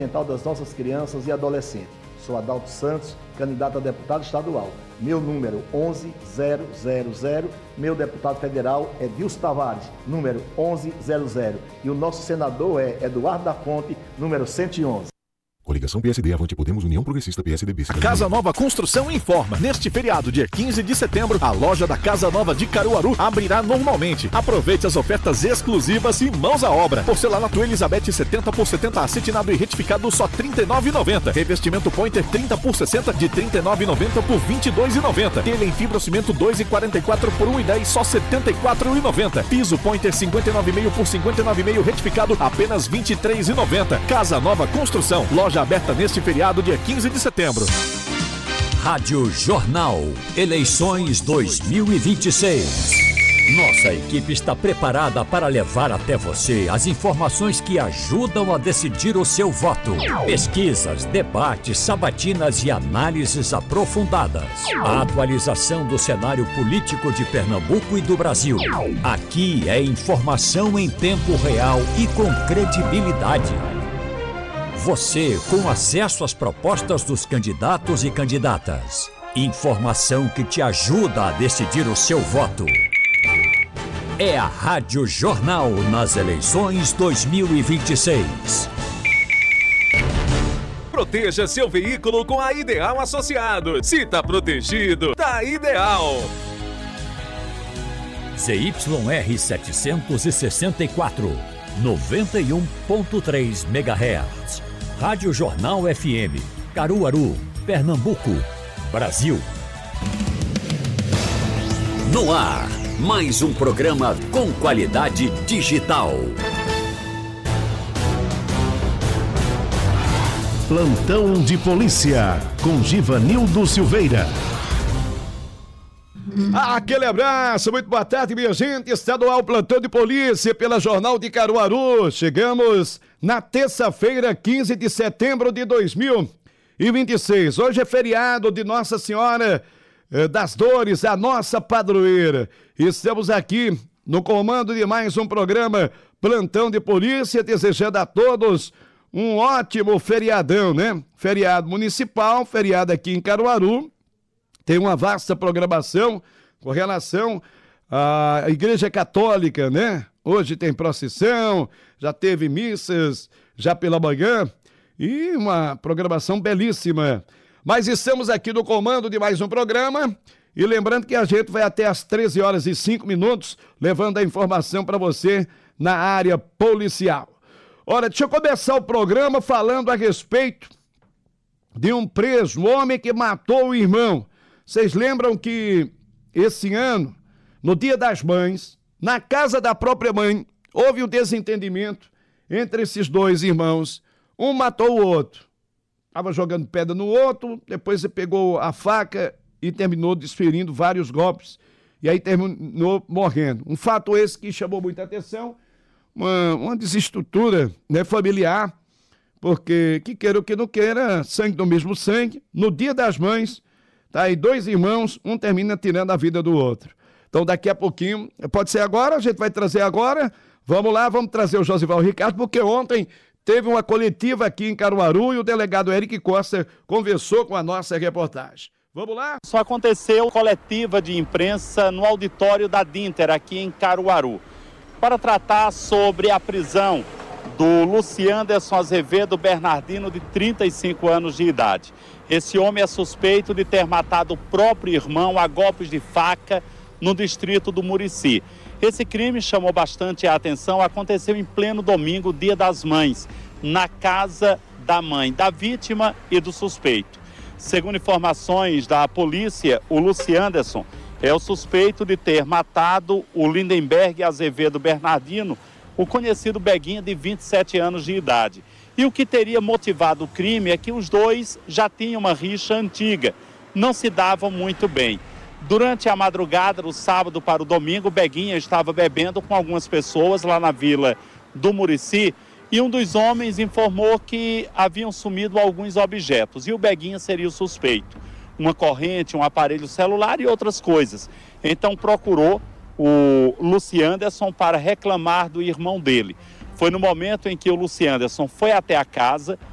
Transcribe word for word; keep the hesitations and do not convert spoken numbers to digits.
mental das nossas crianças e adolescentes. Sou Adalto Santos, candidato a deputado estadual. Meu número onze zero zero zero. Meu deputado federal é Dilson Tavares, número onze zero zero. E o nosso senador é Eduardo da Fonte, número cento e onze. Coligação P S D, Avante Podemos, União Progressista, P S D B. Casa Nova Construção informa. Neste feriado, dia quinze de setembro, a loja da Casa Nova de Caruaru abrirá normalmente. Aproveite as ofertas exclusivas e mãos à obra. Porcelanato Elizabeth setenta por setenta acetinado e retificado só trinta e nove reais e noventa centavos. Revestimento Pointer trinta por sessenta de trinta e nove reais e noventa centavos por vinte e dois reais e noventa centavos. Telha em fibrocimento dois reais e quarenta e quatro centavos por um real e dez centavos, só setenta e quatro reais e noventa centavos. Piso Pointer cinquenta e nove vírgula cinco por cinquenta e nove vírgula cinco retificado apenas vinte e três reais e noventa centavos. Casa Nova Construção, loja aberta neste feriado. Feriado, dia quinze de setembro. Rádio Jornal, eleições dois mil e vinte e seis. Nossa equipe está preparada para levar até você as informações que ajudam a decidir o seu voto. Pesquisas, debates, sabatinas e análises aprofundadas. A atualização do cenário político de Pernambuco e do Brasil. Aqui é informação em tempo real e com credibilidade. Você com acesso às propostas dos candidatos e candidatas. Informação que te ajuda a decidir o seu voto. É a Rádio Jornal nas eleições dois mil e vinte e seis. Proteja seu veículo com a Ideal Associados. Se tá protegido, tá ideal. Z Y R setecentos e sessenta e quatro, noventa e um ponto três megahertz. Rádio Jornal F M, Caruaru, Pernambuco, Brasil. No ar, mais um programa com qualidade digital. Plantão de Polícia, com Givanildo Silveira. Aquele abraço, muito boa tarde, minha gente. Estadual Plantão de Polícia pela Jornal de Caruaru. Chegamos na terça-feira, quinze de setembro de dois mil e vinte e seis. Hoje é feriado de Nossa Senhora das Dores, a nossa padroeira. Estamos aqui no comando de mais um programa Plantão de Polícia, desejando a todos um ótimo feriadão, né? Feriado municipal, feriado aqui em Caruaru. Tem uma vasta programação com relação à Igreja Católica, né? Hoje tem procissão, já teve missas, já pela manhã, e uma programação belíssima. Mas estamos aqui no comando de mais um programa, e lembrando que a gente vai até às treze horas e cinco minutos, levando a informação para você na área policial. Ora, deixa eu começar o programa falando a respeito de um preso, um homem que matou o irmão. Vocês lembram que esse ano, no Dia das Mães, na casa da própria mãe, houve um desentendimento entre esses dois irmãos. Um matou o outro. Estava jogando pedra no outro, depois ele pegou a faca e terminou desferindo vários golpes. E aí terminou morrendo. Um fato esse que chamou muita atenção, uma, uma desestrutura, né, familiar, porque, que queira ou que não queira, sangue do mesmo sangue. No Dia das Mães, tá aí dois irmãos, um termina tirando a vida do outro. Então daqui a pouquinho, pode ser agora, a gente vai trazer agora. Vamos lá, vamos trazer o Josival Ricardo, porque ontem teve uma coletiva aqui em Caruaru e o delegado Eric Costa conversou com a nossa reportagem. Vamos lá? Só aconteceu coletiva de imprensa no auditório da Dinter, aqui em Caruaru, para tratar sobre a prisão do Lucianderson Azevedo Bernardino, de trinta e cinco anos de idade. Esse homem é suspeito de ter matado o próprio irmão a golpes de faca no distrito do Murici. Esse crime chamou bastante a atenção, aconteceu em pleno domingo, Dia das Mães, na casa da mãe da vítima e do suspeito. Segundo informações da polícia, o Lucianderson é o suspeito de ter matado o Lindenberg Azevedo Bernardino, o conhecido Beguinha, de vinte e sete anos de idade. E o que teria motivado o crime é que os dois já tinham uma rixa antiga, não se davam muito bem. Durante a madrugada do sábado para o domingo, Beguinha estava bebendo com algumas pessoas lá na vila do Murici e um dos homens informou que haviam sumido alguns objetos e o Beguinha seria o suspeito. Uma corrente, um aparelho celular e outras coisas. Então procurou o Lucianderson para reclamar do irmão dele. Foi no momento em que o Lucianderson foi até a casa,